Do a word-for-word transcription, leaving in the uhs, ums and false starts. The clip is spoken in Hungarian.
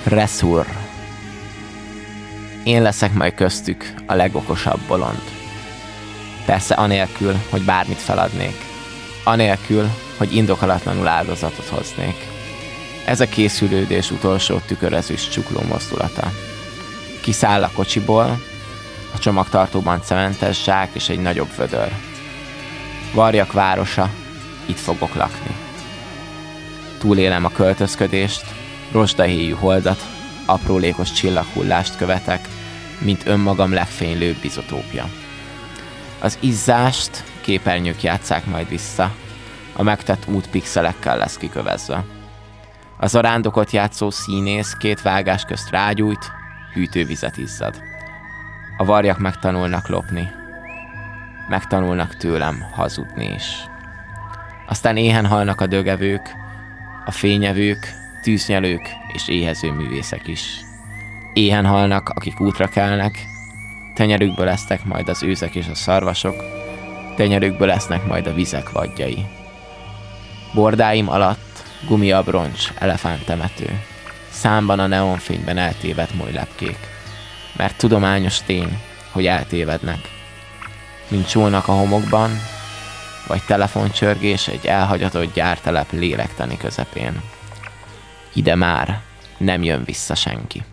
Reszur. Én leszek majd köztük a legokosabb bolond. Persze anélkül, hogy bármit feladnék. Anélkül, hogy indokolatlanul áldozatot hoznék. Ez a készülődés utolsó tükörezős csukló mozdulata. Kiszáll a kocsiból, a csomagtartóban cementes zsák és egy nagyobb vödör. Varjak városa, itt fogok lakni. Túlélem a költözködést, rozsdahéjú holdat, aprólékos csillaghullást követek, mint önmagam legfénylőbb izotópja. Az izzást képernyők játsszák majd vissza, a megtett út pixelekkel lesz kikövezve. A zarándokot játszó színész két vágás közt rágyújt, hűtővizet izzad. A varjak megtanulnak lopni. Megtanulnak tőlem hazudni is. Aztán éhen halnak a dögevők, a fényevők, tűznyelők és éhező művészek is. Éhen halnak, akik útra kelnek, tenyerükből lesznek majd az őzek és a szarvasok, tenyerükből lesznek majd a vizek vadjai. Bordáim alatt gumiabroncs, elefánttemető, számban a neonfényben eltévedt molylepkék, mert tudományos tény, hogy eltévednek. Mint csónak a homokban, vagy telefoncsörgés egy elhagyatott gyártelep lélektani közepén. Ide már nem jön vissza senki.